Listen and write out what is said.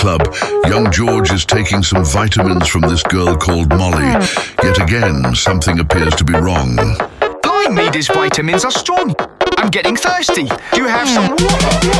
nightclub. Young George is taking some vitamins from this girl called Molly. Yet again, something appears to be wrong. Blimey, these vitamins are strong. I'm getting thirsty. Do you have some water?